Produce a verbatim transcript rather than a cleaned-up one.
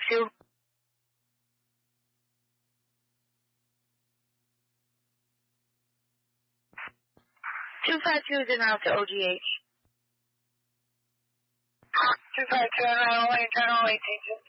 two. two five two is in route to O G H. two five two, nine one eight, general eighteen.